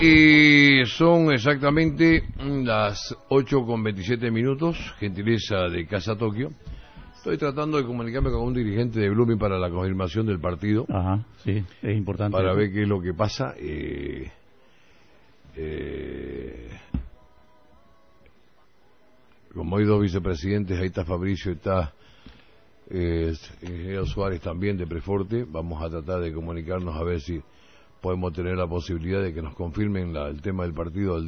Y son exactamente las 8:27, gentileza de Casa Tokio. Estoy tratando de comunicarme con un dirigente de Blooming para la confirmación del partido. Ajá, sí, es importante. Para ver qué es lo que pasa. Como hay dos vicepresidentes, ahí está Fabricio, está ingeniero Suárez también de Preforte. Vamos a tratar de comunicarnos a ver si podemos tener la posibilidad de que nos confirmen el tema del partido del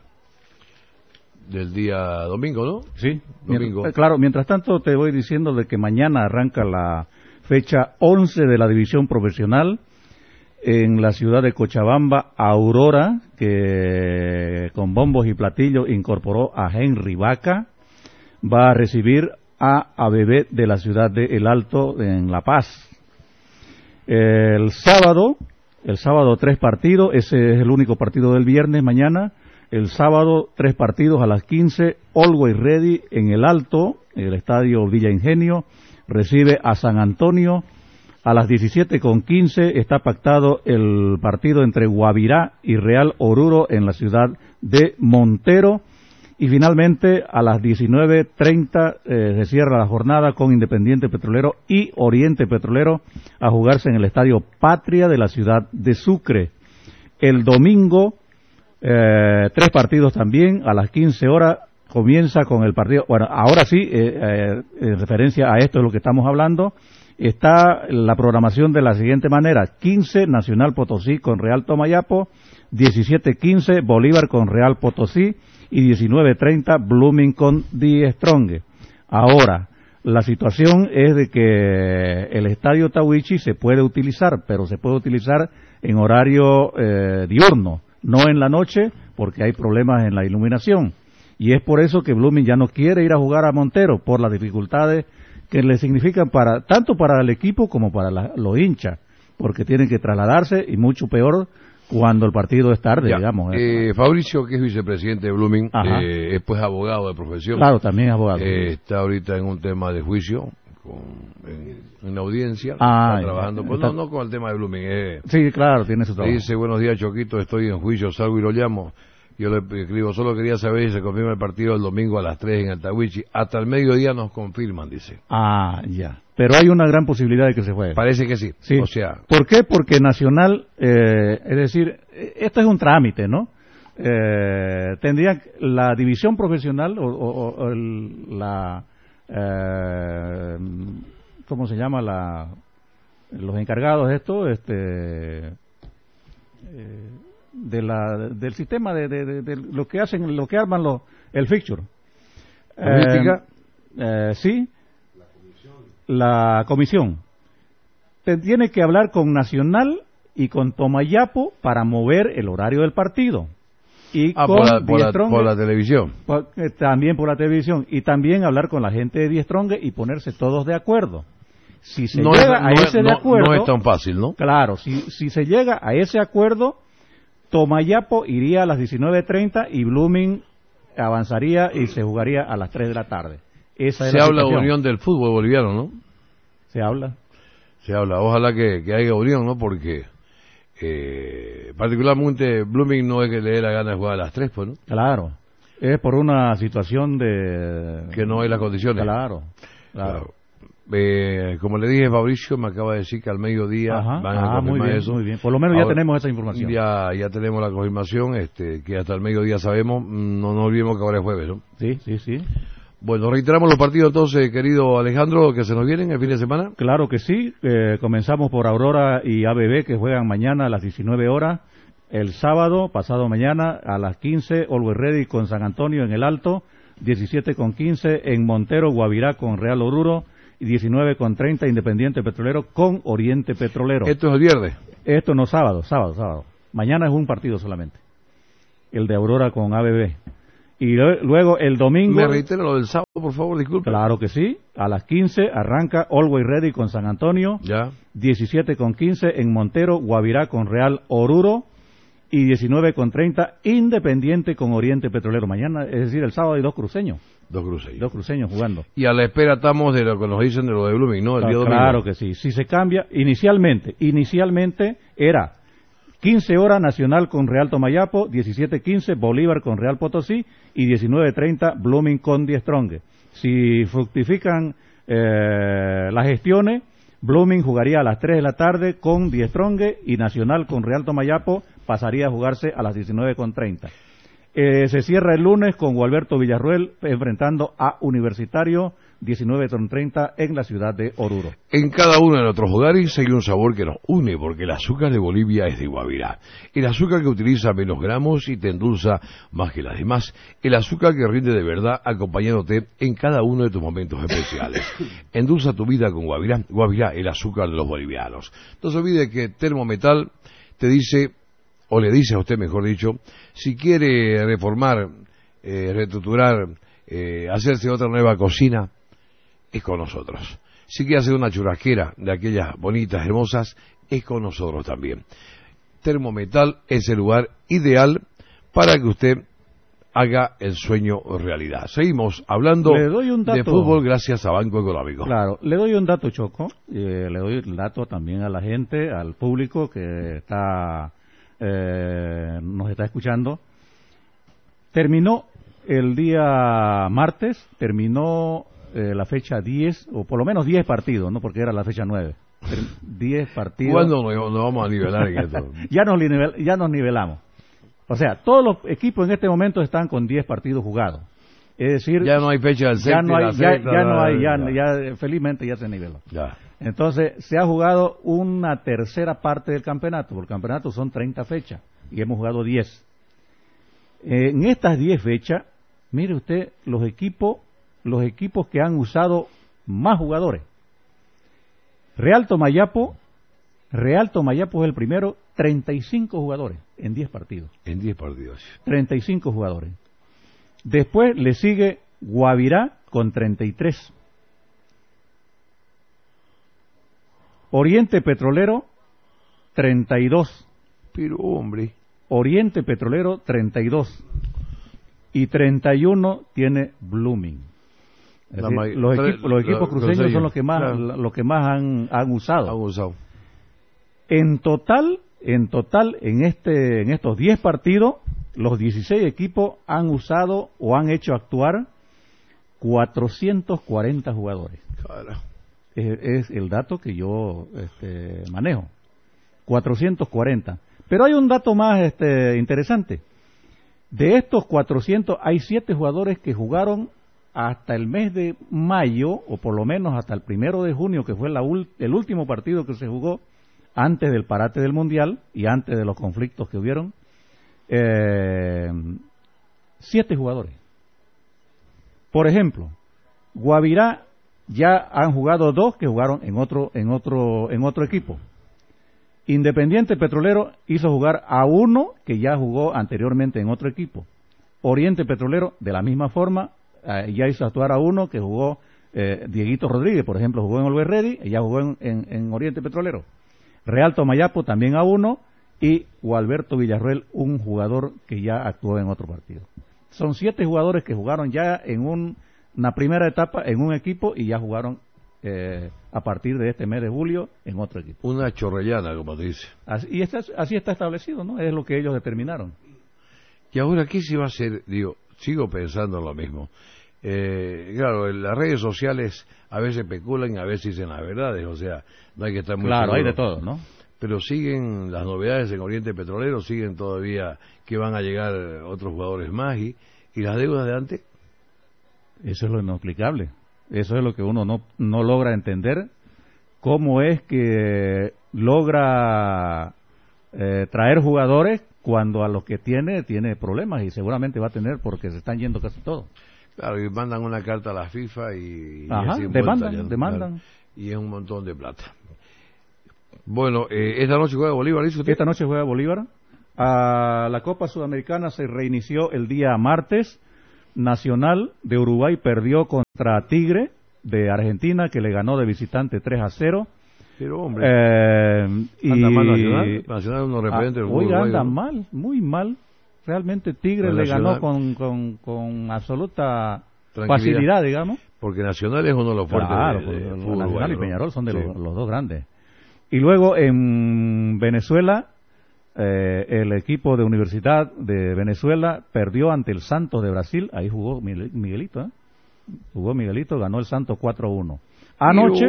día domingo, ¿no? Sí, domingo. Claro, mientras tanto te voy diciendo de que mañana arranca la fecha 11 de la división profesional en la ciudad de Cochabamba. Aurora, que con bombos y platillos incorporó a Henry Vaca, va a recibir a ABB de la ciudad de El Alto en La Paz. El sábado 3 partidos, ese es el único partido del viernes mañana. El sábado 3 partidos a las 15, Always Ready en El Alto, en el estadio Villa Ingenio, recibe a San Antonio. A las 17:15 está pactado el partido entre Guavirá y Real Oruro en la ciudad de Montero. Y finalmente a las 19:30 se cierra la jornada con Independiente Petrolero y Oriente Petrolero a jugarse en el estadio Patria de la ciudad de Sucre. El domingo 3 partidos también a las 15 horas comienza con el partido. Bueno, ahora sí, en referencia a esto es lo que estamos hablando. Está la programación de la siguiente manera: 15 Nacional Potosí con Real Tomayapo, 17:15 Bolívar con Real Potosí y 19:30 Blooming con Die Strong. Ahora, la situación es de que el estadio Tawichi se puede utilizar, pero se puede utilizar en horario diurno, no en la noche, porque hay problemas en la iluminación. Y es por eso que Blooming ya no quiere ir a jugar a Montero, por las dificultades que le significan tanto para el equipo como para los hinchas, porque tienen que trasladarse y mucho peor cuando el partido es tarde, digamos. Fabricio, que es vicepresidente de Blooming, es pues abogado de profesión. Claro, también es abogado. Está ahorita en un tema de juicio, en la audiencia, está trabajando, pues no con el tema de Blooming. Sí, claro, tiene su trabajo. Dice: buenos días, Choquito, estoy en juicio, salgo y lo llamo. Yo le escribo: solo quería saber si se confirma el partido el domingo a las 3 en el Tawichi. Hasta el mediodía nos confirman, dice. Ya. Pero hay una gran posibilidad de que se juegue. Parece que sí. Sí. O sea, ¿por qué? Porque Nacional, es decir, esto es un trámite, ¿no? Tendría la división profesional ¿cómo se llama? Los encargados de esto, del sistema de lo que hacen, lo que arman el fixture. Sí. La comisión tiene que hablar con Nacional y con Tomayapo para mover el horario del partido. Y por la televisión. También por la televisión. Y también hablar con la gente de Die Strong y ponerse todos de acuerdo. Si se llega a ese acuerdo... No es tan fácil, ¿no? Claro, si se llega a ese acuerdo, Tomayapo iría a las 19:30 y Blooming avanzaría y se jugaría a las 3 de la tarde. Se habla de unión del fútbol boliviano, ¿no? Se habla. Ojalá que haya unión, ¿no? Porque particularmente Blooming no es que le dé la gana de jugar a las 3, pues, ¿no? Claro. Es por una situación que no hay las condiciones. Claro. Como le dije, Fabricio me acaba de decir que al mediodía van a confirmar eso. Muy bien. Por lo menos ya tenemos esa información. Ya tenemos la confirmación, que hasta el mediodía sabemos. No nos olvidemos que ahora es jueves, ¿no? Sí. Bueno, reiteramos los partidos entonces, querido Alejandro, que se nos vienen el fin de semana. Claro que sí. Comenzamos por Aurora y ABB, que juegan mañana a las 19 horas. El sábado, pasado mañana, a las 15, Always Ready con San Antonio en El Alto. 17:15 en Montero, Guavirá con Real Oruro. Y 19:30 Independiente Petrolero con Oriente Petrolero. ¿Esto es el viernes? Esto no, sábado. Mañana es un partido solamente. El de Aurora con ABB. Y luego el domingo... ¿Me reitera lo del sábado, por favor? Disculpe. Claro que sí. A las 15 arranca Always Ready con San Antonio. Ya. 17:15 en Montero, Guavirá con Real Oruro. Y 19:30 Independiente con Oriente Petrolero. Mañana, es decir, el sábado hay dos cruceños. Dos cruceños. Dos cruceños jugando. Y a la espera estamos de lo que nos dicen de lo de Blooming, ¿no? El día domingo. Claro que sí. Si se cambia, inicialmente era 15 horas Nacional con Real Tomayapo, 17:15 Bolívar con Real Potosí y 19:30 Blooming con Die Strongest. Si fructifican las gestiones, Blooming jugaría a las 3 de la tarde con Die Strongest y Nacional con Real Tomayapo pasaría a jugarse a las 19:30. Se cierra el lunes con Gualberto Villarroel enfrentando a Universitario 19:30 en la ciudad de Oruro. En cada uno de nuestros hogares hay un sabor que nos une, porque el azúcar de Bolivia es de Guavirá. El azúcar que utiliza menos gramos y te endulza más que las demás. El azúcar que rinde de verdad acompañándote en cada uno de tus momentos especiales. Endulza tu vida con Guavirá. Guavirá, el azúcar de los bolivianos. No se olvide que Termometal te dice, o le dice a usted, mejor dicho, si quiere reformar, reestructurar, hacerse otra nueva cocina, es con nosotros. Si quiere hacer una churrasquera de aquellas bonitas, hermosas, es con nosotros también. Termometal es el lugar ideal para que usted haga el sueño realidad. Seguimos hablando de fútbol gracias a Banco Económico. Claro, le doy un dato, Choco, le doy el dato también a la gente, al público que está nos está escuchando. Terminó el día martes, terminó la fecha 10, o por lo menos 10 partidos, ¿no? Porque era la fecha 9. 10 partidos. ¿Cuándo nos vamos a nivelar en esto? ya nos nivelamos. O sea, todos los equipos en este momento están con 10 partidos jugados. Es decir, ya no hay fecha del sexto, ya felizmente ya se niveló. Ya. Entonces, se ha jugado una tercera parte del campeonato, porque el campeonato son 30 fechas y hemos jugado 10. En estas 10 fechas, mire usted los equipos que han usado más jugadores. Real Tomayapo es el primero, 35 jugadores en 10 partidos. En 10 partidos. 35 jugadores. Después le sigue Guavirá con 33. Oriente Petrolero, 32. Pero, hombre. Oriente Petrolero, 32. Y 31 tiene Blooming. Es decir, los equipos cruceños son los que más, claro, los que más han usado. En total, en estos 10 partidos, los 16 equipos han usado o han hecho actuar 440 jugadores. Claro. Es el dato que yo manejo. 440. Pero hay un dato más interesante. De estos 400, hay 7 jugadores que jugaron hasta el mes de mayo, o por lo menos hasta el 1 de junio, que fue el último partido que se jugó antes del parate del Mundial y antes de los conflictos que hubieron. 7 jugadores. Por ejemplo, Guavirá ya han jugado 2 que jugaron en otro equipo. Independiente Petrolero hizo jugar a 1 que ya jugó anteriormente en otro equipo. Oriente Petrolero, de la misma forma, ya hizo actuar a 1 que jugó, Dieguito Rodríguez, por ejemplo, jugó en Always Ready y ya jugó en Oriente Petrolero. Real Tomayapo también a 1 y Gualberto Villarroel, un jugador que ya actuó en otro partido. Son 7 jugadores que jugaron ya en una primera etapa en un equipo y ya jugaron a partir de este mes de julio en otro equipo. Una chorrellana, como te dice. Así está establecido, ¿no? Es lo que ellos determinaron. ¿Y ahora qué se va a hacer? Digo, sigo pensando en lo mismo. Claro, en las redes sociales a veces especulan y a veces dicen las verdades, o sea, no hay que estar muy claro, seguro. Hay de todo, ¿no? Pero siguen las novedades en Oriente Petrolero, siguen todavía que van a llegar otros jugadores más y las deudas de antes. Eso es lo inexplicable. Eso es lo que uno no logra entender. ¿Cómo es que logra traer jugadores cuando a los que tiene problemas? Y seguramente va a tener porque se están yendo casi todos. Claro, y mandan una carta a la FIFA y demandan. Claro, y es un montón de plata. Bueno, esta noche juega Bolívar, ¿dice usted? Esta noche juega Bolívar. La Copa Sudamericana se reinició el día martes. Nacional de Uruguay perdió contra Tigre de Argentina, que le ganó de visitante 3-0. Pero hombre, anda mal Nacional unos referentes del Uruguay. Anda ¿no? mal, muy mal. Realmente Tigre le ganó con absoluta facilidad, digamos. Porque Nacional es uno de los fuertes del fútbol Nacional uruguayo, y Peñarol son de sí, los dos grandes. Y luego en Venezuela el equipo de Universidad de Venezuela perdió ante el Santos de Brasil. Ahí jugó Miguelito, Jugó Miguelito, ganó el Santos 4-1. Anoche,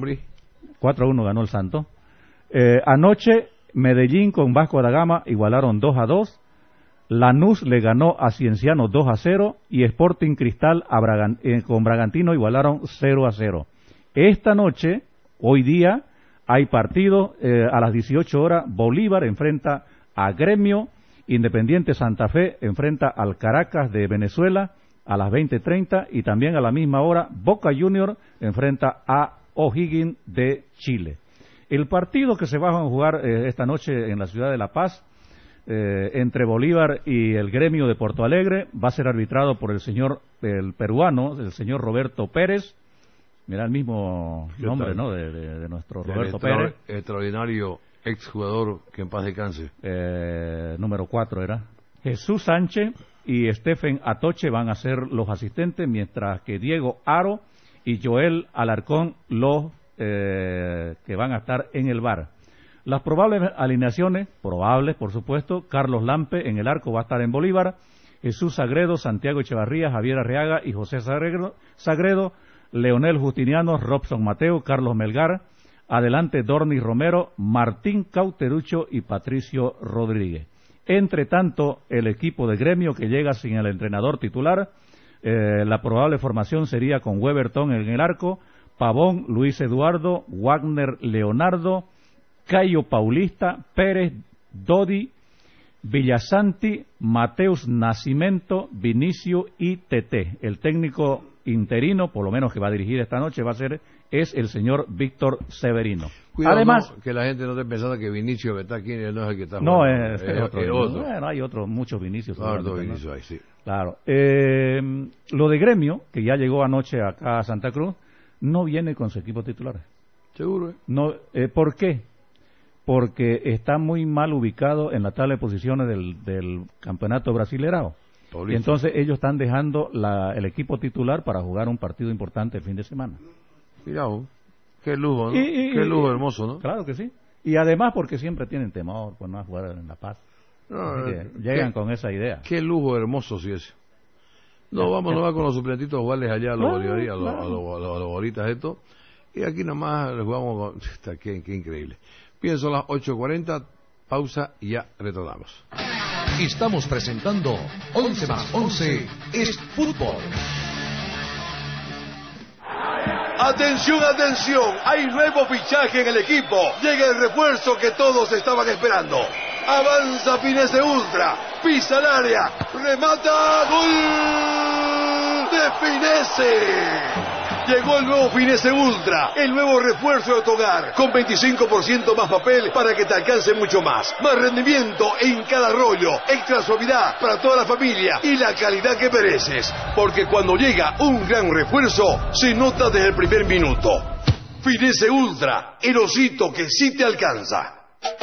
4-1 ganó el Santos. Anoche, Medellín con Vasco da Gama igualaron 2-2. Lanús le ganó a Cienciano 2-0 y Sporting Cristal con Bragantino igualaron 0-0. Esta noche, hoy día, hay partido a las 18 horas. Bolívar enfrenta a Gremio, Independiente Santa Fe enfrenta al Caracas de Venezuela a las 20:30 y también a la misma hora Boca Junior enfrenta a O'Higgins de Chile. El partido que se va a jugar esta noche en la ciudad de La Paz entre Bolívar y el Gremio de Porto Alegre va a ser arbitrado por el peruano, el señor Roberto Pérez. Mira el mismo nombre, ¿no? De nuestro Roberto Pérez. Extraordinario exjugador que en paz descanse. Número 4 era. Jesús Sánchez y Stephen Atoche van a ser los asistentes, mientras que Diego Aro y Joel Alarcón los que van a estar en el VAR. Las probables alineaciones, probables por supuesto: Carlos Lampe en el arco va a estar en Bolívar, Jesús Sagredo, Santiago Echevarría, Javier Arriaga y José Sagredo, Leonel Justiniano, Robson Mateo, Carlos Melgar, adelante Dornis Romero, Martín Cauterucho y Patricio Rodríguez. Entre tanto, el equipo de Gremio, que llega sin el entrenador titular, la probable formación sería con Weberton en el arco, Pavón, Luis Eduardo, Wagner Leonardo, Cayo Paulista, Pérez, Dodi, Villasanti, Mateus Nascimento, Vinicio y Tete. El técnico interino, por lo menos que va a dirigir esta noche, es el señor Víctor Severino. Cuidado, además, que la gente no esté pensando que Vinicio que está aquí no es el que está no, jugando. es otro. Bueno, hay muchos Vinicios. Vinicio, sí. Claro. Lo de Gremio, que ya llegó anoche acá a Santa Cruz, no viene con su equipo titular. Seguro, No, ¿por qué? Porque está muy mal ubicado en la tabla de posiciones del campeonato brasilerao. Y entonces ellos están dejando el equipo titular para jugar un partido importante el fin de semana. Mira, qué lujo, ¿no? Qué lujo hermoso, ¿no? Claro que sí. Y además porque siempre tienen temor por no jugar en La Paz. Llegan con esa idea. Qué lujo hermoso si es. No va con los suplentitos a jugarles allá a los bolitas estos. Y aquí nomás les jugamos con... Qué increíble. Bien, son las 8:40, pausa y ya retornamos. Estamos presentando 11 más 11 es fútbol. Atención, atención, hay nuevo fichaje en el equipo. Llega el refuerzo que todos estaban esperando. Avanza Finese Ultra, pisa el área, remata, ¡gol de Finese! Llegó el nuevo Finese Ultra, el nuevo refuerzo de tu hogar, con 25% más papel para que te alcance mucho más. Más rendimiento en cada rollo, extra suavidad para toda la familia y la calidad que mereces. Porque cuando llega un gran refuerzo, se nota desde el primer minuto. Finese Ultra, el osito que sí te alcanza.